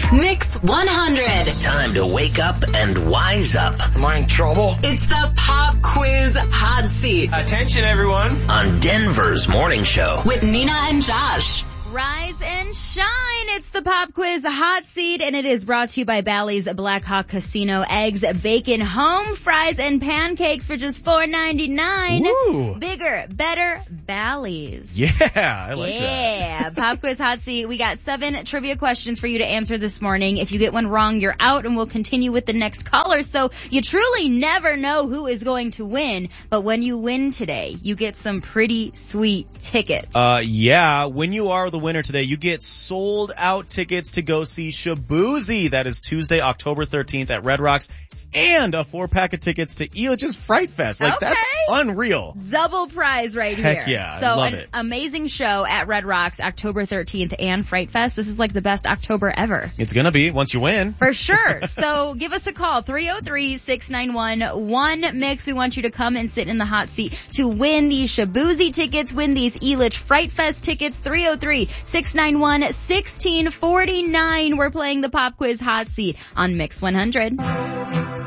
Mix 100. Time to wake up and wise up. Am I in trouble? It's the Pop Quiz Hot Seat Attention, everyone. On Denver's Morning Show. with Nina and Josh. Rise and shine. It's the Pop Quiz Hot Seat, and it is brought to you by Bally's Black Hawk Casino. Eggs, bacon, home fries, and pancakes for just $4.99. Woo. Bigger, better, Bally's. Yeah, I like that. Yeah, Pop Quiz Hot Seat. We got 7 trivia questions for you to answer this morning. If you get one wrong, you're out, and we'll continue with the next caller. So you truly never know who is going to win. But when you win today, you get some pretty sweet tickets. Yeah, when you are the winner today, you get sold out tickets to go see Shaboozey. That is Tuesday, October 13th at Red Rocks, and a 4-pack of tickets to Elitch's Fright Fest. Like, that's unreal. Double prize right Heck here. yeah, So love an it. amazing show at Red Rocks, October 13th and Fright Fest. This is like the best October ever. It's gonna be once you win. For sure. So give us a call, 303-691-1MIX. We want you to come and sit in the hot seat to win these Shaboozey tickets, win these Elitch Fright Fest tickets, 303-691-1649. We're playing the Pop Quiz Hot Seat on Mix 100.